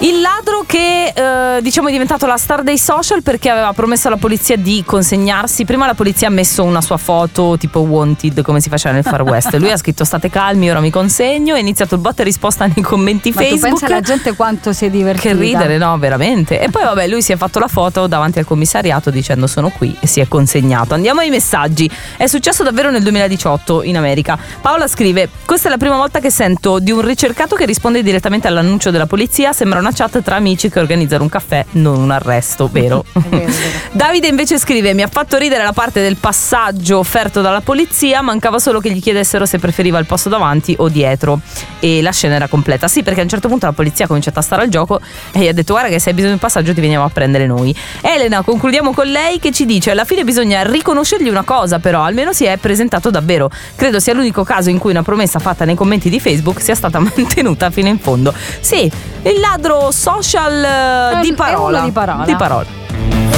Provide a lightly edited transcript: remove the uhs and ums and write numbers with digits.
Il ladro che diciamo è diventato la star dei social perché aveva promesso alla polizia di consegnarsi. Prima la polizia ha messo una sua foto tipo wanted, come si faceva nel Far West. Lui ha scritto state calmi, ora mi consegno. È iniziato il botta e risposta nei commenti Facebook. Ma tu pensa alla gente quanto si è divertita. Che ridere, no, veramente. E poi vabbè, lui si è fatto la foto davanti al commissariato dicendo sono qui e si è consegnato. Andiamo ai messaggi. È successo davvero nel 2018 in America. Paola scrive: questa è la prima volta che sento di un ricercato che risponde direttamente all'annuncio della polizia. Sembra una chat tra amici che organizzano un caffè, non un arresto, vero? Vero. Davide invece scrive: mi ha fatto ridere la parte del passaggio offerto dalla polizia, mancava solo che gli chiedessero se preferiva il posto davanti o dietro e la scena era completa. Sì, perché a un certo punto la polizia ha cominciato a stare al gioco e gli ha detto guarda che se hai bisogno di un passaggio ti veniamo a prendere noi. Elena, concludiamo con lei che ci dice: alla fine bisogna riconoscergli una cosa, però almeno si è presentato davvero. Credo sia l'unico caso in cui una promessa fatta nei commenti di Facebook sia stata mantenuta fino in fondo. Sì, il ladro social di parola. Di parola. Di parola.